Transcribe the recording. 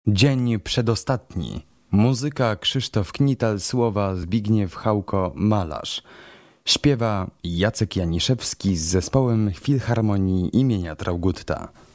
Dzień przedostatni. Muzyka Krzysztof Knital, słowa Zbigniew Hałko, malarz. Śpiewa Jacek Janiszewski z zespołem Filharmonii imienia Traugutta.